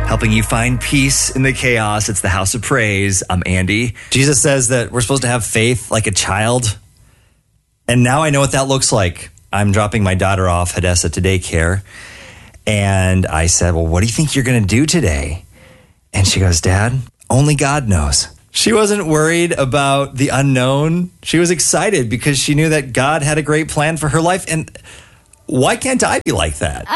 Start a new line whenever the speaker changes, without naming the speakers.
helping you find peace in the chaos. It's the House of Praise. I'm Andy. Jesus says that we're supposed to have faith like a child. And now I know what that looks like. I'm dropping my daughter off, Hadessa, to daycare. And I said, well, what do you think you're going to do today? And she goes, Dad, only God knows. She wasn't worried about the unknown. She was excited because she knew that God had a great plan for her life. And why can't I be like that?